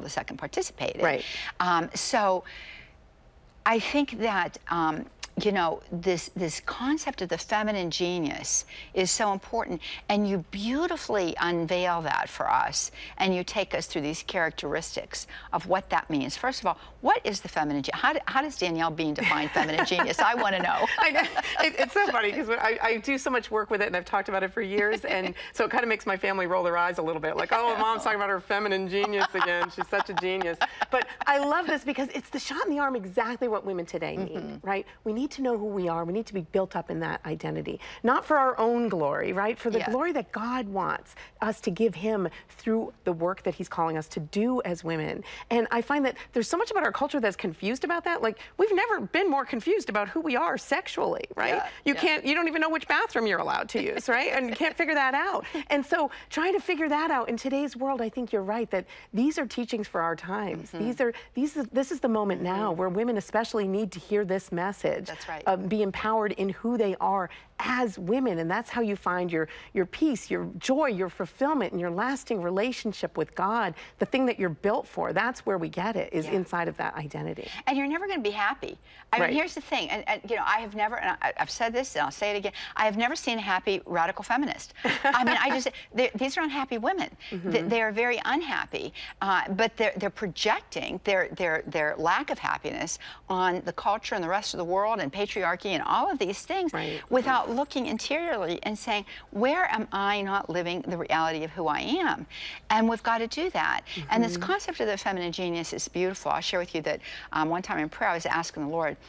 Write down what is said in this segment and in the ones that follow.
cul-de-sac and participated. Right. So I think that you know, this concept of the feminine genius is so important, and you beautifully unveil that for us, and you take us through these characteristics of what that means. First of all, what is the feminine genius? How does Danielle Bean define feminine genius? I want to know. I know. It's so funny because I do so much work with it, and I've talked about it for years, and so it kind of makes my family roll their eyes a little bit, like, oh, Mom's talking about her feminine genius again. She's such a genius. But I love this because it's the shot in the arm exactly what women today need, right? We need to know who we are. We need to be built up in that identity, not for our own glory, right? For the glory that God wants us to give him through the work that he's calling us to do as women. And I find that there's so much about our culture that's confused about that. Like, we've never been more confused about who we are sexually, right? You don't even know which bathroom you're allowed to use, right? And you can't figure that out. And so trying to figure that out in today's world, I think you're right that these are teachings for our times. This is the moment now where women especially need to hear this message. That's right. Be empowered in who they are as women, and that's how you find your peace, your joy, your fulfillment, and your lasting relationship with God, the thing that you're built for. That's where we get it, is inside of that identity. And you're never going to be happy. I mean, here's the thing, and you know, I have never, and I've said this, and I'll say it again, I have never seen a happy radical feminist. I mean, these are unhappy women. They are very unhappy, but they're projecting their lack of happiness on the culture and the rest of the world and patriarchy and all of these things without looking interiorly and saying, where am I not living the reality of who I am? And we've got to do that. And this concept of the feminine genius is beautiful. I'll share with you that one time in prayer I was asking the Lord,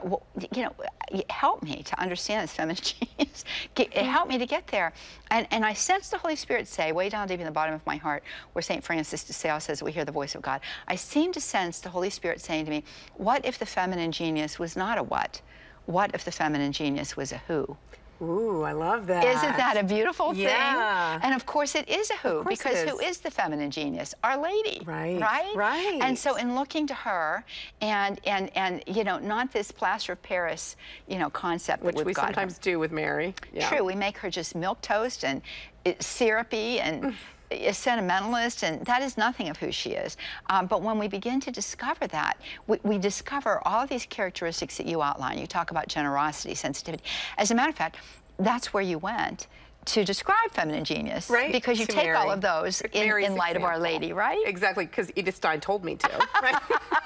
help me to understand this feminine genius. Help me to get there. And I sensed the Holy Spirit say, way down deep in the bottom of my heart, where St. Francis de Sales says we hear the voice of God, I seemed to sense the Holy Spirit saying to me, what if the feminine genius was not a what? What if the feminine genius was a who? Ooh, I love that. Isn't that a beautiful thing? Yeah. And of course it is a who, because who is the feminine genius? Our Lady. Right. Right? Right. And so in looking to her and you know, not this plaster of Paris, you know, concept which we sometimes do with Mary. True, we make her just milquetoast and syrupy and a sentimentalist, and that is nothing of who she is. But when we begin to discover that, we discover all of these characteristics that you outline. You talk about generosity, sensitivity. As a matter of fact, that's where you went to describe feminine genius, right? Because you take all of those in light of Our Lady, right? Exactly, because Edith Stein told me to, right?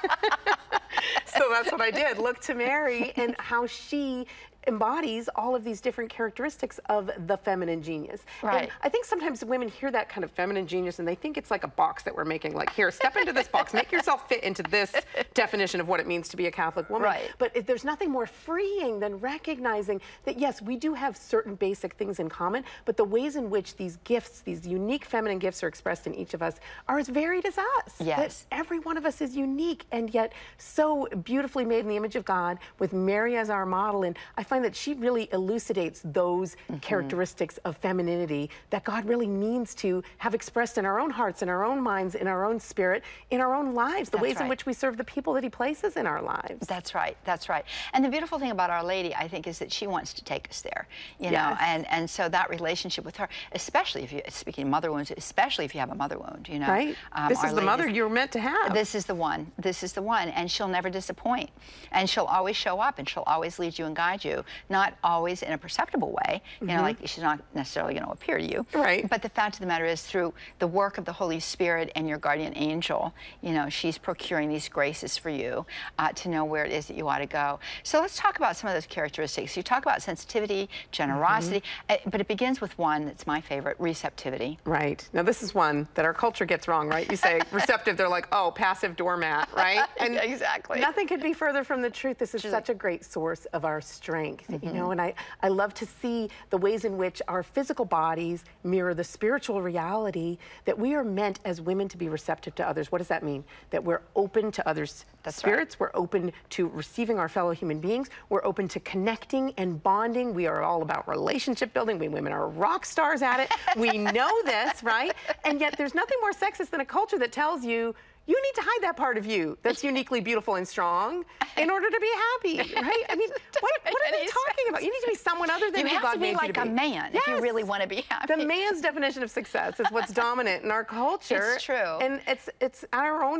So that's what I did. Look to Mary and how she embodies all of these different characteristics of the feminine genius. Right. And I think sometimes women hear that kind of feminine genius and they think it's like a box that we're making, like, here, step into this box, make yourself fit into this definition of what it means to be a Catholic woman. Right. But there's nothing more freeing than recognizing that, yes, we do have certain basic things in common, but the ways in which these gifts, these unique feminine gifts are expressed in each of us are as varied as us. Yes. That every one of us is unique and yet so beautifully made in the image of God, with Mary as our model. And I find that she really elucidates those characteristics of femininity that God really means to have expressed in our own hearts, in our own minds, in our own spirit, in our own lives, the ways in which we serve the people that he places in our lives. That's right, that's right. And the beautiful thing about Our Lady, I think, is that she wants to take us there, you know, and so that relationship with her, especially if you, speaking of mother wounds, especially if you have a mother wound, you know. Right. This is the mother you were meant to have. This is the one. This is the one. And she'll never disappoint. And she'll always show up, and she'll always lead you and guide you. Not always in a perceptible way, you know, like she's not necessarily going to appear to you. Right. But the fact of the matter is, through the work of the Holy Spirit and your guardian angel, you know, she's procuring these graces for you to know where it is that you ought to go. So let's talk about some of those characteristics. You talk about sensitivity, generosity, but it begins with one that's my favorite, receptivity. Right. Now this is one that our culture gets wrong, right? You say receptive, they're like, oh, passive doormat, right? And exactly. Nothing could be further from the truth. This is such a great source of our strength, you know, and I love to see the ways in which our physical bodies mirror the spiritual reality that we are meant as women to be receptive to others. What does that mean? That we're open to others' spirits, we're open to receiving our fellow human beings, we're open to connecting and bonding. We are all about relationship building. We women are rock stars at it. We know this, right? And yet there's nothing more sexist than a culture that tells you, you need to hide that part of you that's uniquely beautiful and strong in order to be happy, right? I mean, what are they talking about? You need to be someone other than who God made you to be. You have to be like a man if you really want to be happy. The man's definition of success is what's dominant in our culture. It's true. And it's our own